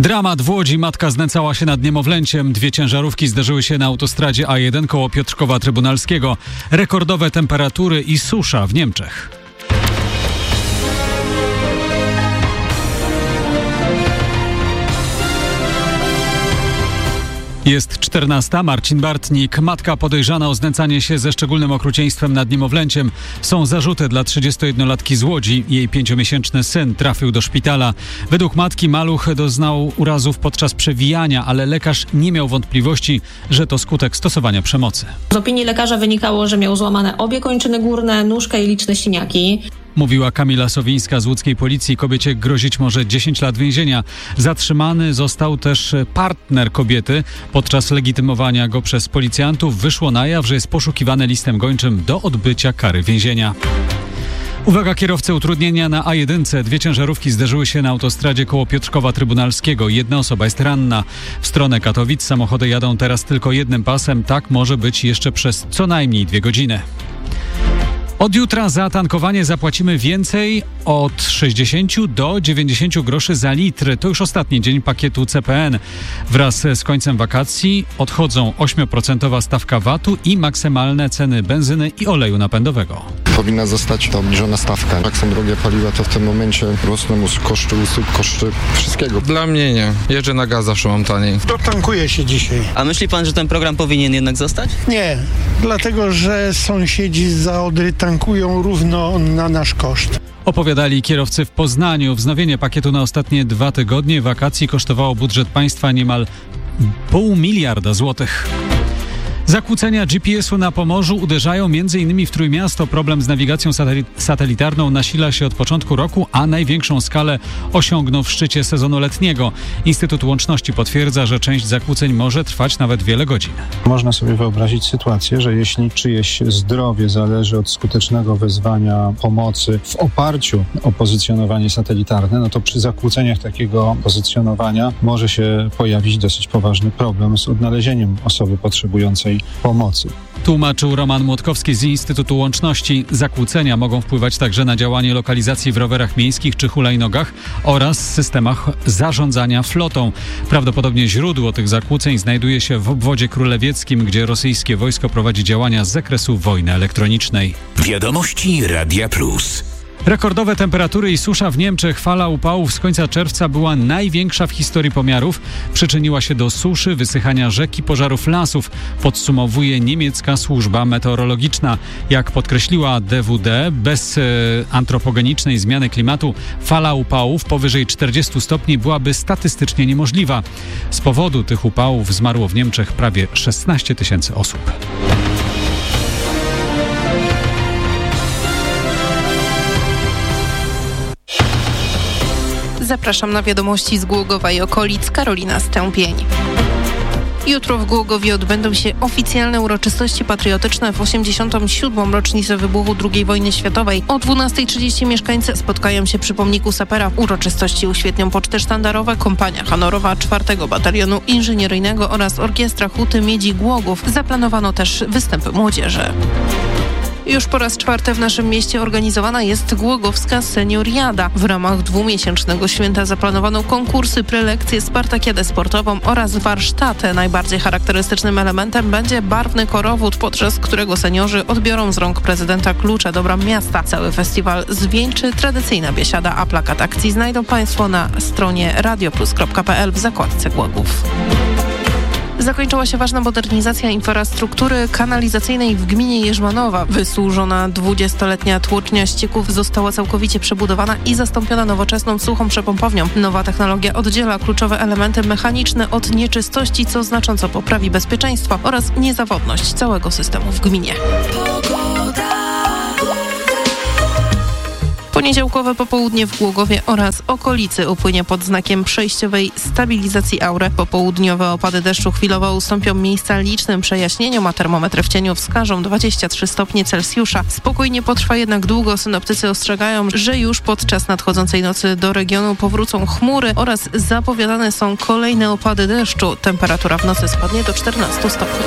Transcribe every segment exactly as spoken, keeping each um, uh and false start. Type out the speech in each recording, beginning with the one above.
Dramat w Łodzi. Matka znęcała się nad niemowlęciem. Dwie ciężarówki zderzyły się na autostradzie A jeden koło Piotrkowa Trybunalskiego. Rekordowe temperatury i susza w Niemczech. Jest czternasta. Marcin Bartnik. Matka podejrzana o znęcanie się ze szczególnym okrucieństwem nad niemowlęciem. Są zarzuty dla trzydziestojednolatki z Łodzi. Jej pięciomiesięczny syn trafił do szpitala. Według matki maluch doznał urazów podczas przewijania, ale lekarz nie miał wątpliwości, że to skutek stosowania przemocy. Z opinii lekarza wynikało, że miał złamane obie kończyny górne, nóżkę i liczne siniaki. Mówiła Kamila Sowińska z łódzkiej policji. Kobiecie grozić może dziesięć lat więzienia. Zatrzymany został też partner kobiety. Podczas legitymowania go przez policjantów wyszło na jaw, że jest poszukiwany listem gończym do odbycia kary więzienia. Uwaga, kierowcy, utrudnienia na A jeden. Dwie ciężarówki zderzyły się na autostradzie koło Piotrkowa Trybunalskiego. Jedna osoba jest ranna. W stronę Katowic samochody jadą teraz tylko jednym pasem. Tak może być jeszcze przez co najmniej dwie godziny. Od jutra za tankowanie zapłacimy więcej od sześćdziesiąt do dziewięćdziesiąt groszy za litr. To już ostatni dzień pakietu C P N. Wraz z końcem wakacji odchodzą ośmioprocentowa stawka V A T-u i maksymalne ceny benzyny i oleju napędowego. Powinna zostać ta obniżona stawka. Jak są drogie paliwa, to w tym momencie rosną koszty usług, koszty wszystkiego. Dla mnie nie. Jeżdżę na gaz, zawsze mam taniej. Dotankuję się dzisiaj. A myśli pan, że ten program powinien jednak zostać? Nie, dlatego że sąsiedzi za Odry tankują równo na nasz koszt. Opowiadali kierowcy w Poznaniu. Wznowienie pakietu na ostatnie dwa tygodnie wakacji kosztowało budżet państwa niemal pół miliarda złotych. Zakłócenia G P S-u na Pomorzu uderzają m.in. w Trójmiasto. Problem z nawigacją sateli- satelitarną nasila się od początku roku, a największą skalę osiągnął w szczycie sezonu letniego. Instytut Łączności potwierdza, że część zakłóceń może trwać nawet wiele godzin. Można sobie wyobrazić sytuację, że jeśli czyjeś zdrowie zależy od skutecznego wezwania pomocy w oparciu o pozycjonowanie satelitarne, no to przy zakłóceniach takiego pozycjonowania może się pojawić dosyć poważny problem z odnalezieniem osoby potrzebującej pomocy. Tłumaczył Roman Młotkowski z Instytutu Łączności. Zakłócenia mogą wpływać także na działanie lokalizacji w rowerach miejskich czy hulajnogach oraz systemach zarządzania flotą. Prawdopodobnie źródło tych zakłóceń znajduje się w obwodzie królewieckim, gdzie rosyjskie wojsko prowadzi działania z zakresu wojny elektronicznej. Wiadomości Radia Plus. Rekordowe temperatury i susza w Niemczech. Fala upałów z końca czerwca była największa w historii pomiarów. Przyczyniła się do suszy, wysychania rzek i pożarów lasów, podsumowuje niemiecka służba meteorologiczna. Jak podkreśliła D W D, bez e, antropogenicznej zmiany klimatu fala upałów powyżej czterdziestu stopni byłaby statystycznie niemożliwa. Z powodu tych upałów zmarło w Niemczech prawie szesnaście tysięcy osób. Zapraszam na wiadomości z Głogowa i okolic. Karolina Stępień. Jutro w Głogowie odbędą się oficjalne uroczystości patriotyczne w osiemdziesiątą siódmą rocznicę wybuchu drugiej wojny światowej. O dwunasta trzydzieści mieszkańcy spotkają się przy pomniku sapera. Uroczystości uświetnią poczty sztandarowe, kompania honorowa czwartego Batalionu Inżynieryjnego oraz Orkiestra Huty Miedzi Głogów. Zaplanowano też występy młodzieży. Już po raz czwarty w naszym mieście organizowana jest Głogowska Senioriada. W ramach dwumiesięcznego święta zaplanowano konkursy, prelekcje, spartakiadę sportową oraz warsztaty. Najbardziej charakterystycznym elementem będzie barwny korowód, podczas którego seniorzy odbiorą z rąk prezydenta klucze do bram miasta. Cały festiwal zwieńczy tradycyjna biesiada, a plakat akcji znajdą Państwo na stronie radioplus kropka p l w zakładce Głogów. Zakończyła się ważna modernizacja infrastruktury kanalizacyjnej w gminie Jerzmanowa. Wysłużona dwudziestoletnia tłocznia ścieków została całkowicie przebudowana i zastąpiona nowoczesną suchą przepompownią. Nowa technologia oddziela kluczowe elementy mechaniczne od nieczystości, co znacząco poprawi bezpieczeństwo oraz niezawodność całego systemu w gminie. Poniedziałkowe popołudnie w Głogowie oraz okolicy upłynie pod znakiem przejściowej stabilizacji aury. Popołudniowe opady deszczu chwilowo ustąpią miejsca licznym przejaśnieniom, a termometry w cieniu wskażą dwadzieścia trzy stopnie Celsjusza. Spokój nie potrwa jednak długo. Synoptycy ostrzegają, że już podczas nadchodzącej nocy do regionu powrócą chmury oraz zapowiadane są kolejne opady deszczu. Temperatura w nocy spadnie do czternastu stopni.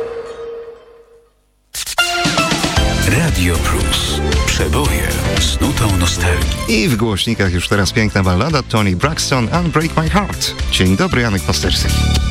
Radio Plus. Przeboje z nutą nutą nostalgii. I w głośnikach już teraz piękna ballada Toni Braxton, Unbreak My Heart. Dzień dobry, Janek Pasterski.